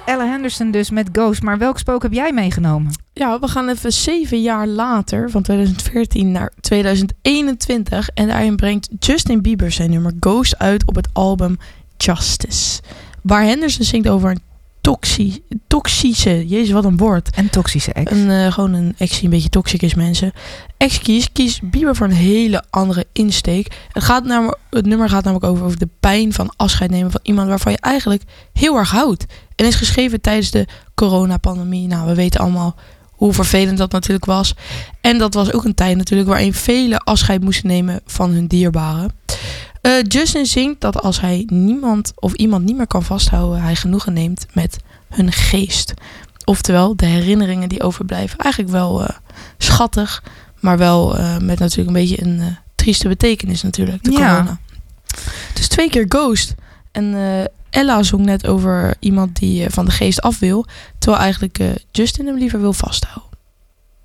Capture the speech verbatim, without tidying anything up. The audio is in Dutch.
Ella Henderson dus met Ghost. Maar welk spook heb jij meegenomen? Ja, we gaan even zeven jaar later, van twintig veertien naar twintig eenentwintig. En daarin brengt Justin Bieber zijn nummer Ghost uit op het album Justice. Waar Henderson zingt over een toxie, toxische, jezus wat een woord. Een toxische ex. Een, uh, gewoon een ex die een beetje toxic is, mensen. Ex kies, kies Bieber voor een hele andere insteek. Het, gaat namelijk, het nummer gaat namelijk over, over de pijn van afscheid nemen van iemand waarvan je eigenlijk heel erg houdt. En is geschreven tijdens de coronapandemie. Nou, we weten allemaal hoe vervelend dat natuurlijk was. En dat was ook een tijd natuurlijk waarin velen afscheid moesten nemen van hun dierbaren. Uh, Justin zingt dat als hij niemand of iemand niet meer kan vasthouden, hij genoegen neemt met hun geest. Oftewel de herinneringen die overblijven. Eigenlijk wel uh, schattig, maar wel uh, met natuurlijk een beetje een uh, trieste betekenis natuurlijk, de ja. corona. Dus twee keer Ghost. En uh, Ella zong net over iemand die uh, van de geest af wil, terwijl eigenlijk uh, Justin hem liever wil vasthouden.